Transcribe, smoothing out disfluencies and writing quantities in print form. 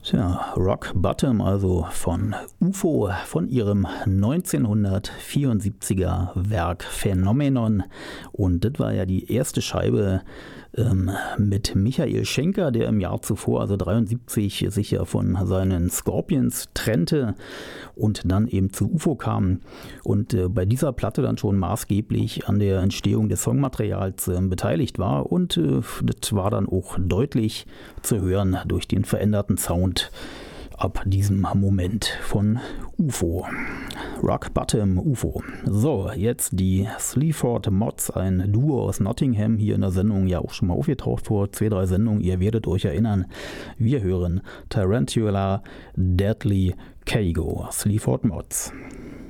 Tja, Rock Bottom, also von UFO, von ihrem 1974er Werk Phenomenon. Und das war ja die erste Scheibe mit Michael Schenker, der im Jahr zuvor, also 73, sich ja von seinen Scorpions trennte und dann eben zu UFO kam und bei dieser Platte dann schon maßgeblich an der Entstehung des Songmaterials beteiligt war. Und das war dann auch deutlich zu hören durch den veränderten Sound ab diesem Moment von UFO. Rock Bottom, UFO. So, jetzt die Sleaford Mods, ein Duo aus Nottingham, hier in der Sendung ja auch schon mal aufgetaucht vor 2-3 Sendungen. Ihr werdet euch erinnern, wir hören Tarantula Deadly Kago, Sleaford Mods.